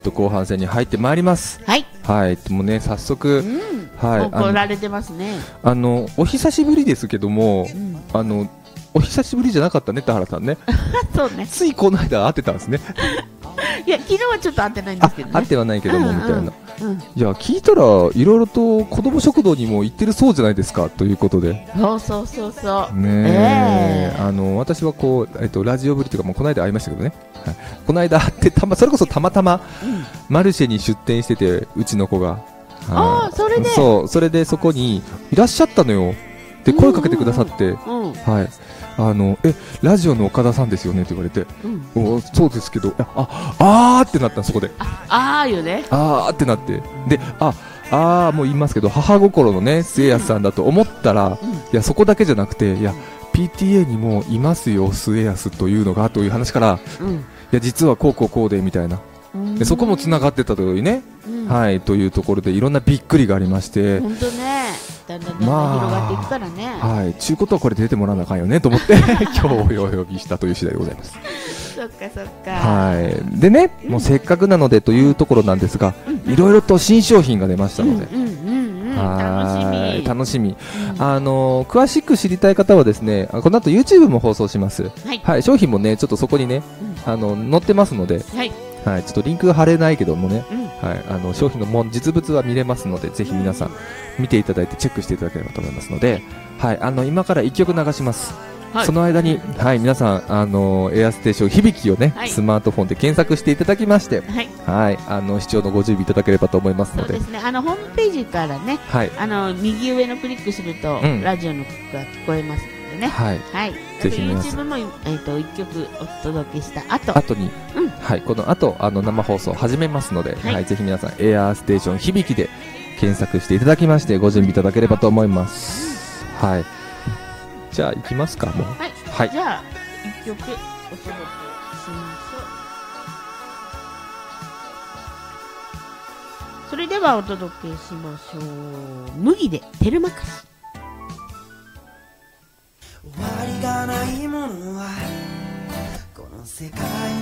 後半戦に入ってまいります。 はい。 はい。もうね、早速、はい。 怒られてますね。 お久しぶりですけども、お久しぶりじゃなかったね、田原さんね。 そうね。 ついこの間会ってたんですね。 いや、昨日はちょっと会ってないんですけどね。 会ってはないけども、みたいな。いや、聞いたら、いろいろと子供食堂にも行ってるそうじゃないですか、ということで。 そう。 ねえ。私はこう、ラジオぶりというか、もうこの間会いましたけどね。はい、この間会って、それこそたまたま、マルシェに出店してて、うちの子が。 それでそれでそこにいらっしゃったのよで声かけてくださって、はい、ラジオの岡田さんですよねって言われて、そうですけど、あーってなったそこで、 よね、 ってなって、で、もう言いますけど、母心のね末安さんだと思ったら、いやそこだけじゃなくて、いや PTA にもいますよ末安というのがという話から、いや実はこうでみたいな、でそこもつながってたというね、はい、というところでいろんなびっくりがありまして、 本当ね、だんだん広がっていくからね、 はい、ちゅうことはこれ出てもらわなあかんよねと思って今日お呼びしたという次第でございます。 そっか、 はい、でね、もうせっかくなのでというところなんですが、いろいろと新商品が出ましたので、楽しみ、詳しく知りたい方はですね、この後 YouTube も放送します、はい、商品もねちょっとそこにね載ってますので、はい、ちょっとリンクが貼れないけどもね、はい、商品の実物は見れますので、ぜひ皆さん見ていただいてチェックしていただければと思いますので、はい、今から1曲流します、その間に、はい、皆さんエアステーション響きをね、スマートフォンで検索していただきまして、はい、視聴のご準備いただければと思いますので、 そうですね、ホームページからね、右上のクリックすると、ラジオの曲が聞こえますのでね、はい、ぜひ皆さん YouTube も1曲お届けした後に、はい、この後生放送始めますので、はい、ぜひ皆さんエアーステーション響きで検索していただきましてご準備いただければと思います。はい、じゃあ行きますか、もう。はい、じゃあ1曲お届けしましょう。それではお届けしましょう。麦でテルマカシ。終わりがないものはこの世界